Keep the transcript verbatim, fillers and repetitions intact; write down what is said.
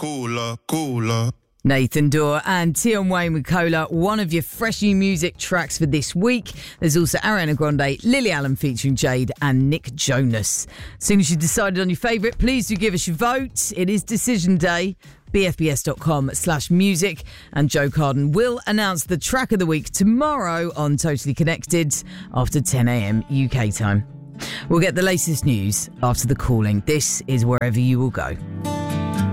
cooler, cooler. Nathan Dorr and Tion Wayne with Cola, one of your freshly music tracks for this week. There's also Ariana Grande, Lily Allen featuring Jade and Nick Jonas. As soon as you've decided on your favourite, please do give us your vote. It is decision day. b f b s dot com slash music, and Joe Carden will announce the track of the week tomorrow on Totally Connected after ten a.m. U K time. We'll get the latest news after the calling. This is Wherever You Will Go.